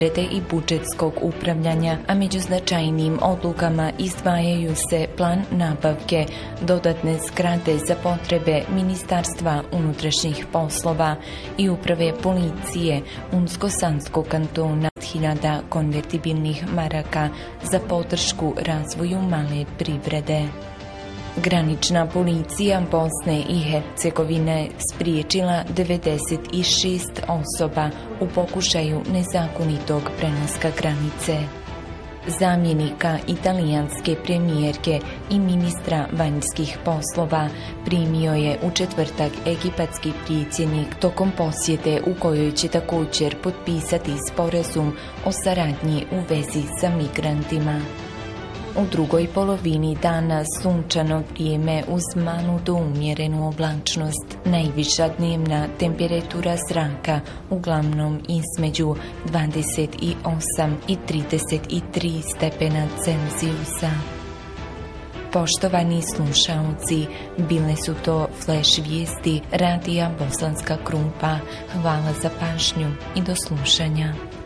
i budžetskog upravljanja, a među značajnijim odlukama izdvajaju se plan nabavke dodatne zgrade za potrebe Ministarstva unutrašnjih poslova i uprave policije Unsko-Sanskog kantona 1000 konvertibilnih maraka za podršku razvoju male privrede. Granična policija Bosne i Hercegovine spriječila 96 osoba u pokušaju nezakonitog prelaska granice. Zamjenika italijanske premijerke i ministra vanjskih poslova primio je u četvrtak egipatski predsjednik tokom posjete u kojoj će također potpisati sporazum o saradnji u vezi sa migrantima. U drugoj polovini dana sunčano vrijeme uz malu do umjerenu oblačnost. Najviša dnevna temperatura zraka uglavnom između 28 i 33 stepena Celzijusa. Poštovani slušaoci, bile su to flash vijesti radija Bosanska Krumpa. Hvala za pažnju i do slušanja.